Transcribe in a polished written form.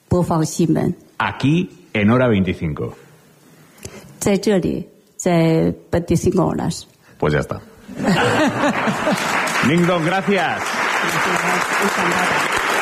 播放新闻。 Aquí en Hora 25. 在这里，在 25 horas. Pues ya está. Ning Dong, gracias. Encantada.